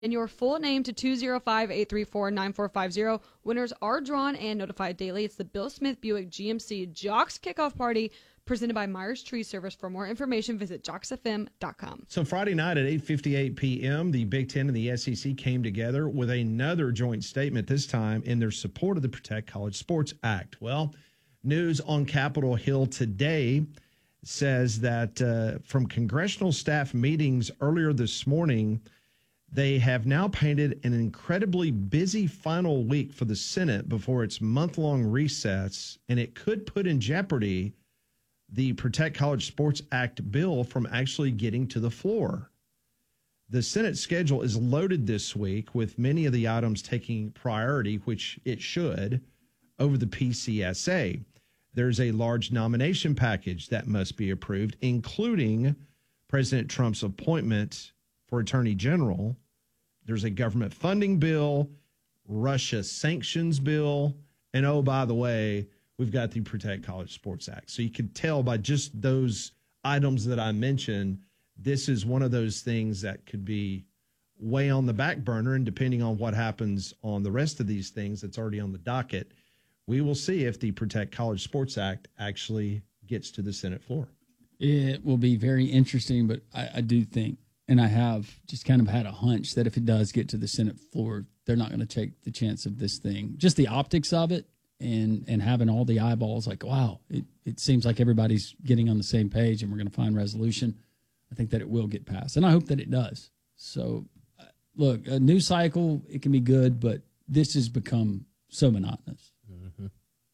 And your full name to 205-834-9450. Winners are drawn and notified daily. It's the Bill Smith Buick GMC Jocks Kickoff Party presented by Myers Tree Service. For more information, visit jocksfm.com. So Friday night at 8:58 p.m., the Big Ten and the SEC came together with another joint statement, this time in their support of the Protect College Sports Act. Well, news on Capitol Hill today says that from congressional staff meetings earlier this morning, they have now painted an incredibly busy final week for the Senate before its month-long recess, and it could put in jeopardy the Protect College Sports Act bill from actually getting to the floor. The Senate schedule is loaded this week, with many of the items taking priority, which it should, over the PCSA. There's a large nomination package that must be approved, including President Trump's appointment for Attorney General. There's a government funding bill, Russia sanctions bill, and oh, by the way, we've got the Protect College Sports Act. So you can tell by just those items that I mentioned, this is one of those things that could be way on the back burner, and depending on what happens on the rest of these things that's already on the docket, we will see if the Protect College Sports Act actually gets to the Senate floor. It will be very interesting, but I do think, and I have just kind of had a hunch that if it does get to the Senate floor, they're not going to take the chance of this thing. Just the optics of it and having all the eyeballs, like, wow, it seems like everybody's getting on the same page and we're going to find resolution. I think that it will get passed, and I hope that it does. So, look, a news cycle, it can be good, but this has become so monotonous. Mm-hmm.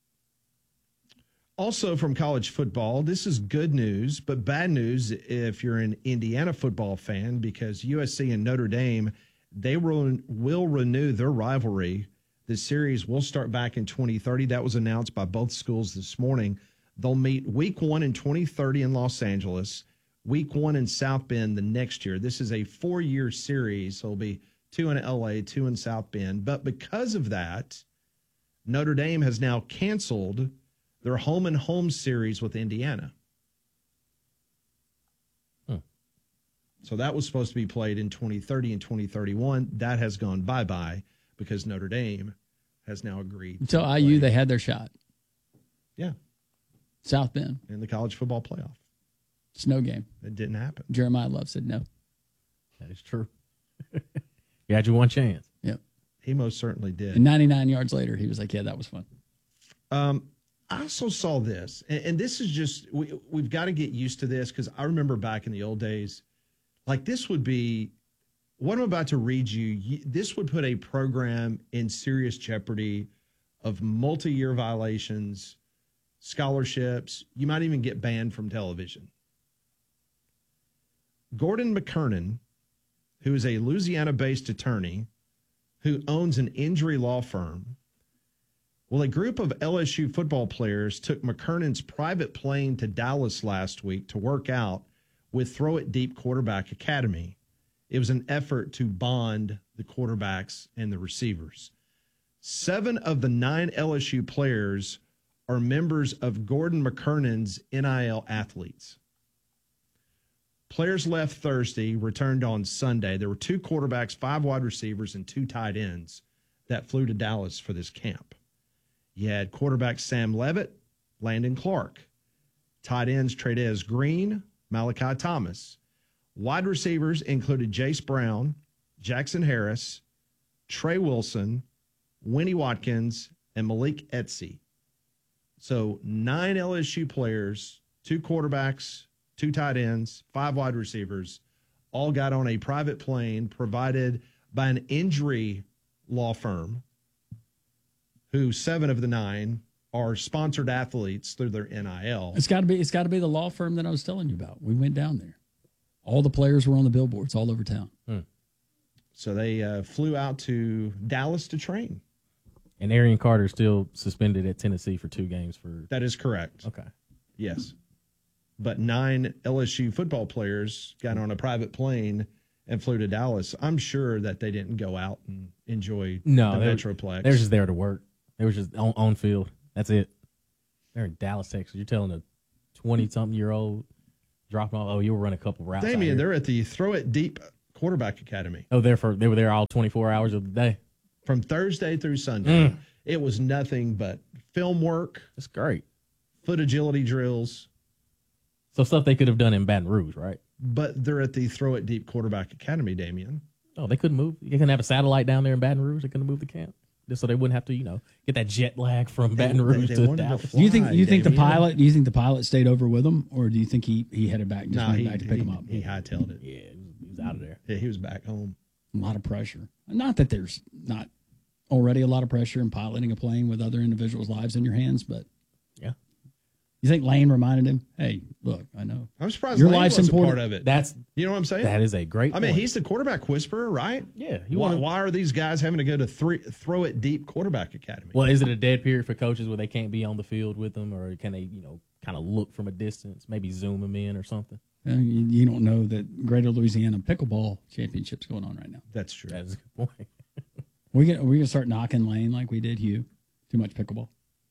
Also from college football, this is good news, but bad news if you're an Indiana football fan, because USC and Notre Dame, they will renew their rivalry. The series will start back in 2030. That was announced by both schools this morning. They'll meet week 1 in 2030 in Los Angeles, week 1 in South Bend the next year. This is a 4-year series. So it'll be 2 in LA, 2 in South Bend. But because of that, Notre Dame has now canceled their home and home series with Indiana. So that was supposed to be played in 2030 and 2031. That has gone bye-bye because Notre Dame has now agreed. Until IU, they had their shot. Yeah. South Bend. In the college football playoff. Snow game. It didn't happen. Jeremiah Love said no. That is true. You had your one chance. Yep. He most certainly did. And 99 yards later, he was like, yeah, that was fun. I also saw this, and this is just, we've got to get used to this, because I remember back in the old days, like this would be, what I'm about to read you, this would put a program in serious jeopardy of multi-year violations, scholarships. You might even get banned from television. Gordon McKernan, who is a Louisiana-based attorney who owns an injury law firm. Well, a group of LSU football players took McKernan's private plane to Dallas last week to work out with Throw It Deep Quarterback Academy. It was an effort to bond the quarterbacks and the receivers. 7 of the 9 LSU players are members of Gordon McKernan's NIL athletes. Players left Thursday, returned on Sunday. There were 2 quarterbacks, 5 wide receivers, and 2 tight ends that flew to Dallas for this camp. You had quarterback Sam Levitt, Landon Clark, tight ends Tradez Green, Malachi Thomas. Wide receivers included Jace Brown, Jackson Harris, Trey Wilson, Winnie Watkins, and Malik Etsy. So 9 LSU players, 2 quarterbacks, 2 tight ends, 5 wide receivers, all got on a private plane provided by an injury law firm, who 7 of the 9 are sponsored athletes through their NIL. It's got to be the law firm that I was telling you about. We went down there. All the players were on the billboards all over town. So they flew out to Dallas to train. And Arian Carter still suspended at Tennessee for 2 games for. That is correct. Okay. Yes. But 9 LSU football players got on a private plane and flew to Dallas. I'm sure that they didn't go out and enjoy the Metroplex. They were just there to work. They were just on field. That's it. They're in Dallas, Texas. You're telling a 20-something-year-old dropping off, oh, you'll run a couple routes. Damian, they're at the Throw It Deep Quarterback Academy. Oh, they were there all 24 hours of the day. From Thursday through Sunday. It was nothing but film work, That's great. foot agility drills, So stuff they could have done in Baton Rouge, right? but they're at the Throw It Deep Quarterback Academy, Damian. Oh, they couldn't move. You couldn't have a satellite down there in Baton Rouge. They couldn't move the camp just so they wouldn't have to, get that jet lag from Baton Rouge they to wanted to Dallas. fly. Do you think the Damian. pilot? Do you think the pilot stayed over with him, or do you think he headed back? Just No, went he, back to pick he, him up. he hightailed it. Yeah, he was out of there. Yeah, he was back home. A lot of pressure. Not that there's not already a lot of pressure in piloting a plane with other individuals' lives in your hands, but Yeah, you think Lane reminded him, "Hey, look, I know I'm surprised Your Lane life's wasn't important. part of it. that's You know what I'm saying? that is a great. I mean, point. he's the quarterback whisperer, right? yeah. Why are these guys having to go to Throw It Deep Quarterback Academy? Well, is it a dead period for coaches where they can't be on the field with them, or can they, kind of look from a distance, maybe zoom them in or something? you don't know that Greater Louisiana Pickleball Championship's going on right now. That's true. That is a good point. We're gonna start knocking Lane like we did Hugh. Too much pickleball.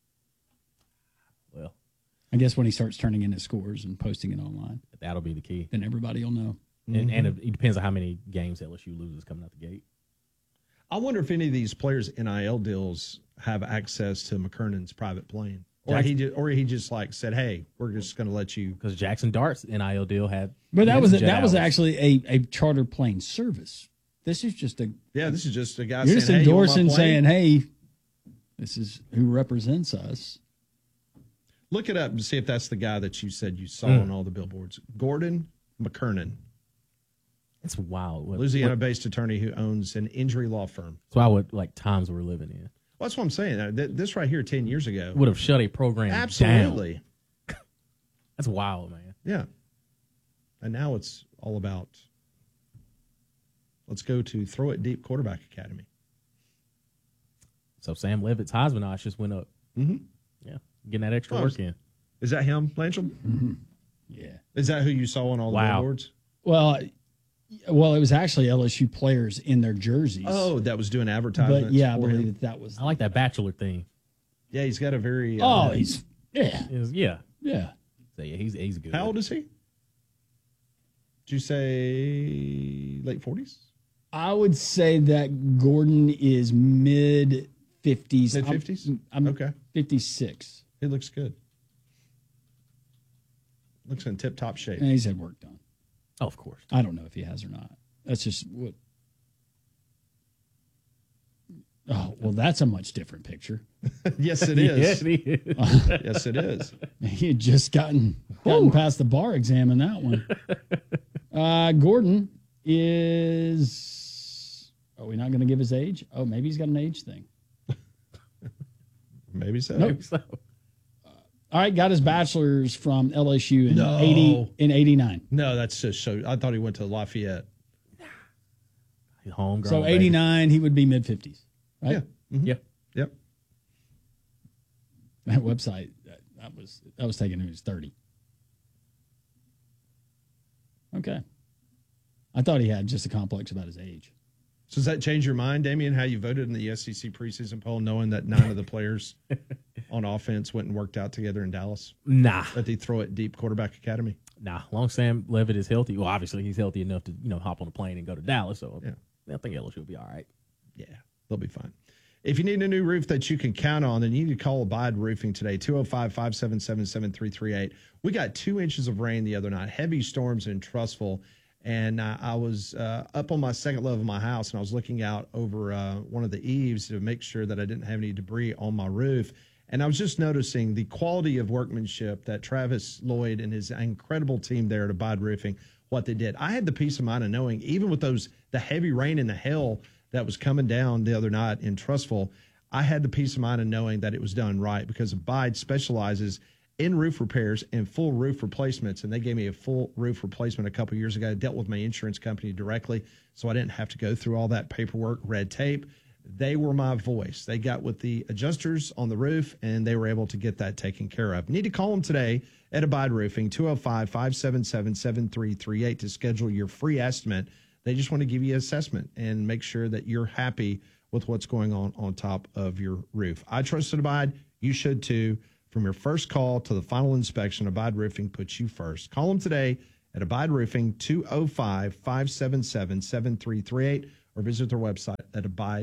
Well, I guess when he starts turning in his scores and posting it online, that'll be the key. then everybody will know. And it depends on how many games LSU loses coming out the gate. I wonder if any of these players' NIL deals have access to McKernan's private plane, or he just like said, "Hey, we're just going to let you." Because Jackson Dart's NIL deal had. But that was jet hours. actually a charter plane service. This is just a Yeah, this is just a guy you're saying, just "Hey, you want my endorsing, plane?" saying, "Hey, this is who represents us." Look it up and see if that's the guy that you said you saw on all the billboards. Gordon McKernan, It's wild. Louisiana-based attorney who owns an injury law firm. That's why what times we're living in. Well, that's what I'm saying. This right here, 10 years ago, Would have shut a program down. absolutely, That's wild, man. yeah. And now it's all about. Let's go to Throw It Deep Quarterback Academy. So Sam Levitt's Heisman odds just went up. Mm-hmm. Yeah, getting that extra Oh, work in. Is that him, Blanchard? Yeah. Is that who you saw on all the Wow. billboards? Well, it was actually LSU players in their jerseys. Oh, that was doing advertisements. but yeah, I for him. believe that was. I like that Bachelor thing. Yeah, he's got a very. Oh, he's yeah. Yeah. Yeah. So yeah, he's good. How old is he? Did you say late 40s? I would say that Gordon is mid 50s. Mid 50s? I'm Okay. 56. He looks good. Looks in tip top shape. And he's had work done. Oh, of course. I don't know if he has or not. That's just what. Oh, well, that's a much different picture. Yes, it is. Yes, he is. Yes, it is. He had just gotten past the bar exam in that one. Gordon is. Are we not going to give his age? Oh, maybe he's got an age thing. Maybe so. Nope. So, All right, got his bachelor's from LSU in No. 89. No, that's just so. I thought he went to Lafayette. he's homegrown. So baby. 89, he would be mid 50s, right? Yeah. Mhm. Yeah. Yep. That website that was taken when he was 30. Okay. I thought he had just a complex about his age. So does that change your mind, Damian, how you voted in the SEC preseason poll, knowing that 9 of the players on offense went and worked out together in Dallas Nah. at the Throw It Deep Quarterback Academy? Nah. Long Sam Levitt is healthy. Well, obviously he's healthy enough to hop on a plane and go to Dallas. So Yeah. I think LSU will be all right. Yeah, they'll be fine. If you need a new roof that you can count on, then you need to call Abide Roofing today, 205-577-7338. We got 2 inches of rain the other night, heavy storms in Trussville, and I was up on my second level of my house, and I was looking out over one of the eaves to make sure that I didn't have any debris on my roof. And I was just noticing the quality of workmanship that Travis Lloyd and his incredible team there at Abide Roofing, what they did. I had the peace of mind of knowing, even with the heavy rain and the hail that was coming down the other night in Trussville, I had the peace of mind of knowing that it was done right, because Abide specializes in roof repairs and full roof replacements. And they gave me a full roof replacement a couple of years ago. I dealt with my insurance company directly, so I didn't have to go through all that paperwork, red tape. They were my voice. They got with the adjusters on the roof, and they were able to get that taken care of. You need to call them today at Abide Roofing, 205-577-7338 to schedule your free estimate. They just want to give you an assessment and make sure that you're happy with what's going on top of your roof. I trusted Abide. You should too. From your first call to the final inspection, Abide Roofing puts you first. Call them today at Abide Roofing, 205-577-7338, or visit their website at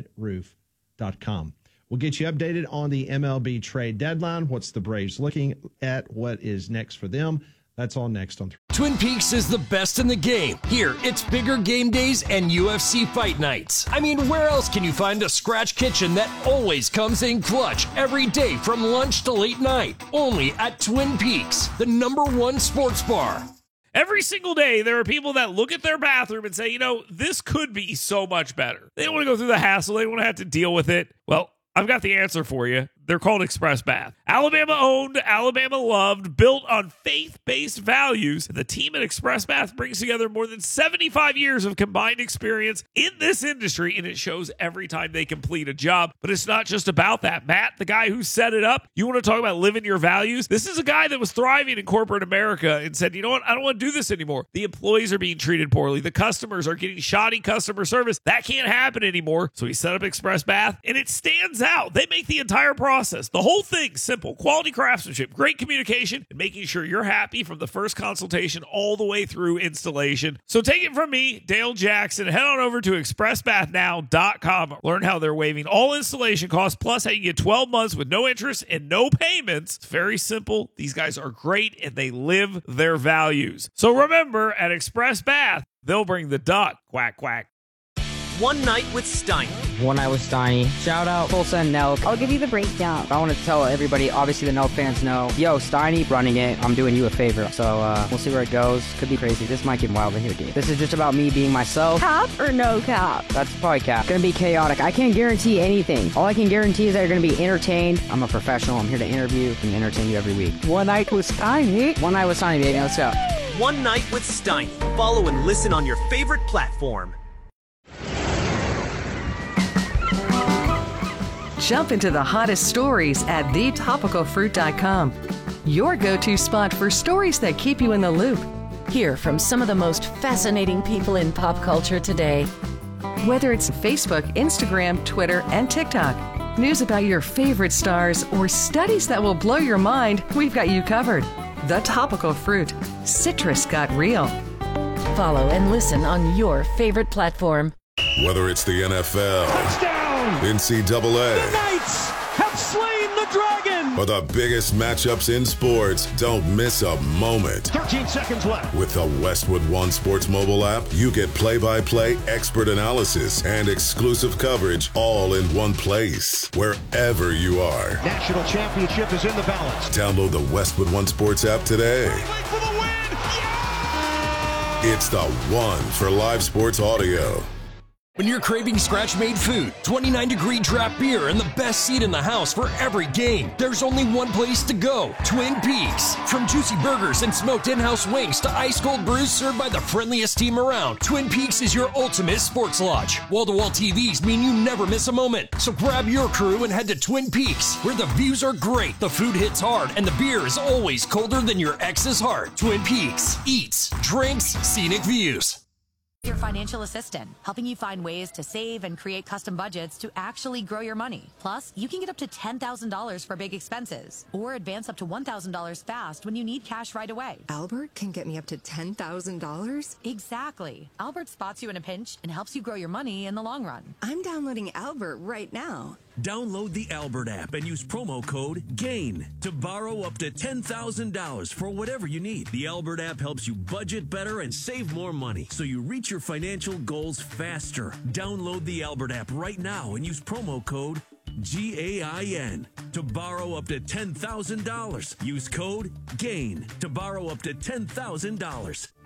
abideroof.com. We'll get you updated on the MLB trade deadline. What's the Braves looking at? What is next for them? That's all next on Twin Peaks is the best in the game. Here, it's bigger game days and UFC fight nights. I mean, where else can you find a scratch kitchen that always comes in clutch every day from lunch to late night? Only at Twin Peaks, the #1 sports bar. Every single day, there are people that look at their bathroom and say, you know, this could be so much better. They don't want to go through the hassle. They don't want to have to deal with it. Well, I've got the answer for you. They're called Express Bath. Alabama owned, Alabama loved, built on faith-based values. The team at Express Bath brings together more than 75 years of combined experience in this industry, and it shows every time they complete a job. But it's not just about that. Matt, the guy who set it up, you want to talk about living your values? This is a guy that was thriving in corporate America and said, you know what? I don't want to do this anymore. The employees are being treated poorly. The customers are getting shoddy customer service. That can't happen anymore. So he set up Express Bath, and it stands out. They make the entire process, the whole thing, simple. Quality craftsmanship, great communication, and making sure you're happy from the first consultation all the way through installation. So take it from me, Dale Jackson. Head on over to expressbathnow.com. Learn how they're waiving all installation costs, plus how you get 12 months with no interest and no payments. It's very simple. These guys are great, and they live their values. So remember, at Express Bath, they'll bring the duck. Quack, quack. One Night with Steiny. One Night with Steiny. Shout out Tulsa and Nelk. I'll give you the breakdown. I want to tell everybody, obviously the Nelk fans know, yo, Steiny running it. I'm doing you a favor. So we'll see where it goes. Could be crazy. This might get wild in here, dude. This is just about me being myself. Cap or no cap? That's probably cap. Gonna be chaotic. I can't guarantee anything. All I can guarantee is that you're gonna be entertained. I'm a professional. I'm here to interview and entertain you every week. One Night with Steiny. One Night with Steiny, baby. Let's go. One Night with Steiny. Follow and listen on your favorite platform. Jump into the hottest stories at thetopicalfruit.com. Your go-to spot for stories that keep you in the loop. Hear from some of the most fascinating people in pop culture today. Whether it's Facebook, Instagram, Twitter, and TikTok, news about your favorite stars, or studies that will blow your mind, we've got you covered. The Topical Fruit. Citrus got real. Follow and listen on your favorite platform. Whether it's the NFL, touchdown! NCAA, the Knights have slain the dragon, or the biggest matchups in sports, don't miss a moment. 13 seconds left. With the Westwood One Sports mobile app, you get play-by-play, expert analysis, and exclusive coverage all in one place, wherever you are. National championship is in the balance. Download the Westwood One Sports app today. For the win! Yeah! It's the one for live sports audio. When you're craving scratch-made food, 29-degree draft beer, and the best seat in the house for every game, there's only one place to go, Twin Peaks. From juicy burgers and smoked in-house wings to ice-cold brews served by the friendliest team around, Twin Peaks is your ultimate sports lodge. Wall-to-wall TVs mean you never miss a moment. So grab your crew and head to Twin Peaks, where the views are great, the food hits hard, and the beer is always colder than your ex's heart. Twin Peaks. Eats, drinks, scenic views. Your financial assistant, helping you find ways to save and create custom budgets to actually grow your money. Plus, you can get up to $10,000 for big expenses or advance up to $1,000 fast when you need cash right away. Albert can get me up to $10,000? Exactly. Albert spots you in a pinch and helps you grow your money in the long run. I'm downloading Albert right now. Download the Albert app and use promo code GAIN to borrow up to $10,000 for whatever you need. The Albert app helps you budget better and save more money so you reach your financial goals faster. Download the Albert app right now and use promo code GAIN to borrow up to $10,000. Use code GAIN to borrow up to $10,000.